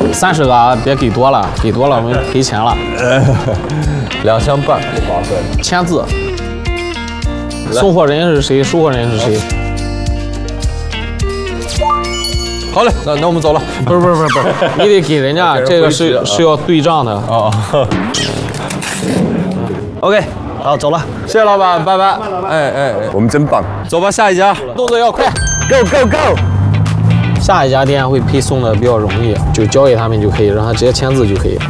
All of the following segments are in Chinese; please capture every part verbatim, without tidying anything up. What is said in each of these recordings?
三十个啊，别给多了，给多了我们赔钱了。 两箱半， 划算。 签字。送货人是谁？收货人是谁？ 好嘞，那那我们走了。 不是不是不是不是，你得给人家，这个是是要对账的。 哦。OK， 好，走了，谢谢老板，拜拜。哎哎哎， 我们真棒， 走吧，下一家， 动作要快 ，Go Go Go！ 下一家店会配送的比较容易，就交给他们就可以，让他直接签字就可以。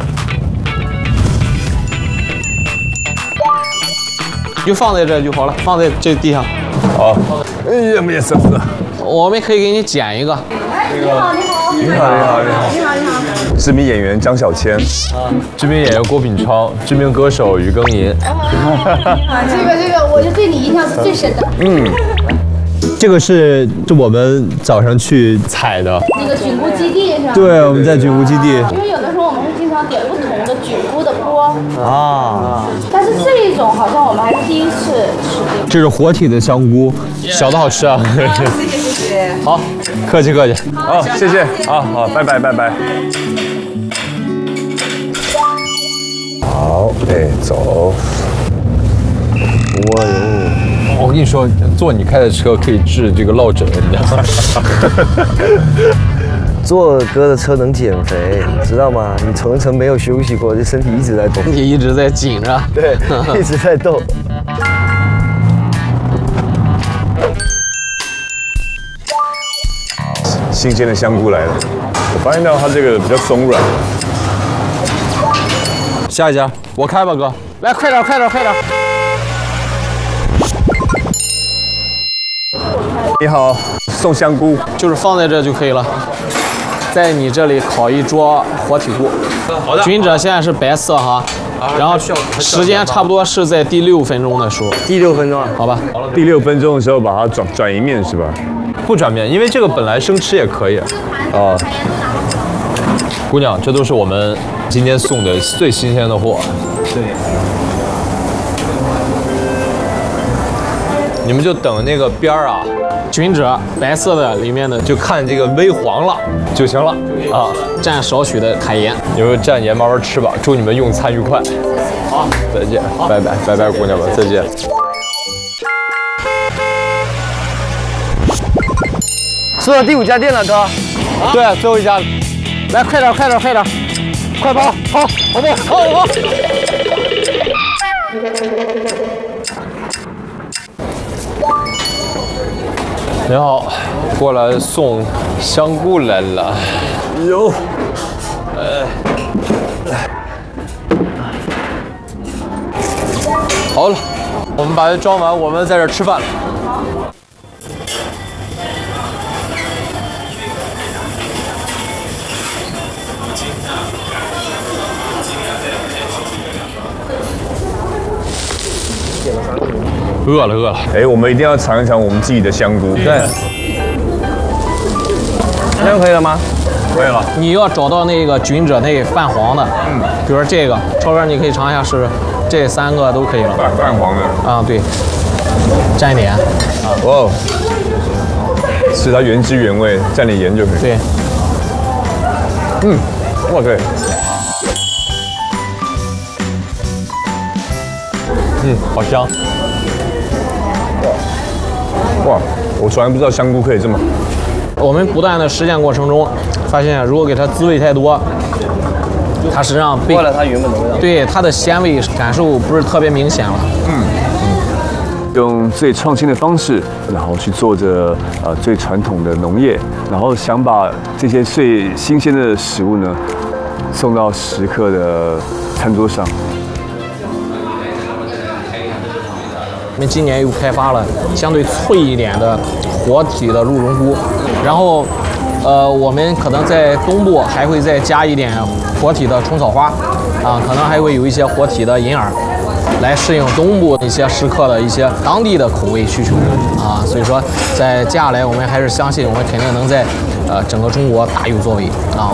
就放在这就好了，放在这地上。 好，哎呀，没事事。 我们可以给你剪一个。 你好，你好，你好，你好，你好，你好，你好。知名演员张小千， 知名演员郭炳超，知名歌手于庚寅。 啊，这个这个，我就对你印象是最深的。 嗯。这个是就我们早上去采的那个菌菇基地是吧？ 对，我们在菌菇基地。 因为有的时候我们会经常点不同的菌菇的锅啊， 但是这一种好像我们还是第一次吃。 这是活体的香菇，小的好吃啊。 谢谢谢谢。 好，客气客气。 好，谢谢。好好，拜拜拜拜。好，哎，走。哇哟！ 我跟你说，坐你开的车可以治这个落枕，你知道吗？ 坐哥的车能减肥，知道吗？你全程没有休息过，这身体一直在动， 身体一直在紧着， 对，一直在动。 新鲜的香菇来了，我发现到它这个比较松软。 下一家，我开吧，哥， 来，快点，快点，快点。 你好，送香菇， 就是放在这就可以了。在你这里烤一桌活体菇。 好的。 菌者现在是白色哈，然后时间差不多是在第六分钟的时候。 第六分钟啊， 好吧。 第六分钟的时候把它转转一面是吧？ 不转面，因为这个本来生吃也可以。 哦。 姑娘，这都是我们今天送的最新鲜的货。对。你们就等那个边儿啊。 菌者白色的里面的就看这个微黄了就行了啊， 蘸少许的海盐， 你们蘸盐慢慢吃吧，祝你们用餐愉快。好，再见，拜拜拜拜，姑娘们，再见。 说到第五家店了，哥。啊、 对，最后一家， 来，快点，快点，快点，快跑，跑，跑跑，跑跑。 你好，过来送香菇来了。 有。 呃。好了，我们把它装完，我们在这儿吃饭了。饿了，饿了。 哎，我们一定要尝一尝我们自己的香菇。 对。 那样可以了吗？ 可以了。 你要找到那个菌者那泛黄的，嗯，比如说这个，超哥你可以尝一下试试，这三个都可以了。 泛泛黄的。 啊，对。蘸一点。啊。 哦。吃它原汁原味，蘸点盐就可以。 对。 嗯，哇塞。 嗯，好香。 哇，我从来不知道香菇可以这么。 我们不断的实践过程中，发现如果给它滋味太多，它实际上被过了它原本的味道。 对它的鲜味感受不是特别明显了。 嗯嗯。用最创新的方式，然后去做着呃最传统的农业，然后想把这些最新鲜的食物呢送到食客的餐桌上。 我们今年又开发了相对脆一点的活体的鹿茸菇，然后，呃，我们可能在东部还会再加一点活体的虫草花，啊，可能还会有一些活体的银耳，来适应东部一些食客的一些当地的口味需求，啊，所以说在接下来我们还是相信我们肯定能在呃整个中国大有作为啊。